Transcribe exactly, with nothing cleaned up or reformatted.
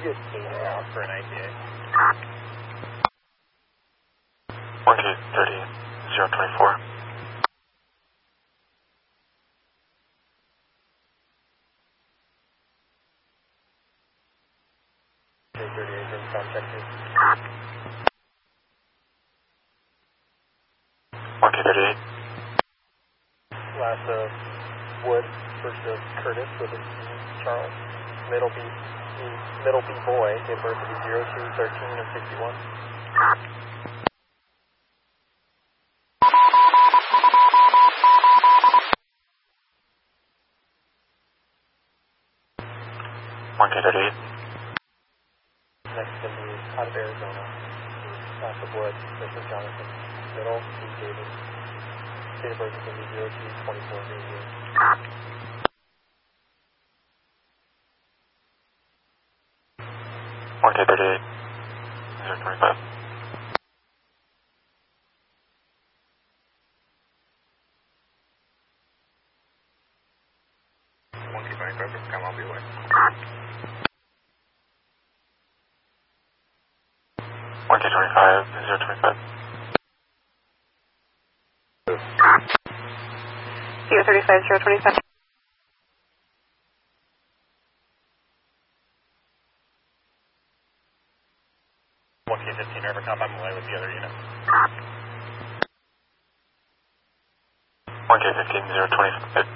get eight out for an I P A. one K thirty, zero twenty-four. K thirty-eight, room sound check two. one K thirty-eight. Last of Wood, first of Curtis with a Charles. Middle B, middle B boy, date of birth to be zero two thirteen of sixty-one. one K thirty-eight. Next in the out of Arizona. Last of Wood, first of Jonathan. Middle B David. Date of birth is going to be zero two twenty-four of eighty-eight. one K thirty-eight, zero twenty-five. one K twenty-five, come, I'll be away. one K twenty-five, zero twenty-five. zero thirty-five, zero twenty-five. one K fifteen, River Comp, I'm away with the other unit. one K fifteen, zero twenty-five.